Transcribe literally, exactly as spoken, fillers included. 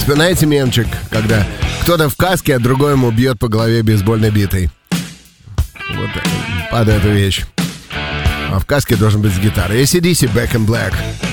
Вспоминаете мемчик, когда кто-то в каске, а другой ему бьет по голове бейсбольной битой? Вот под эту вещь. А в каске должен быть с гитарой. эй си/ди си, Back in Black.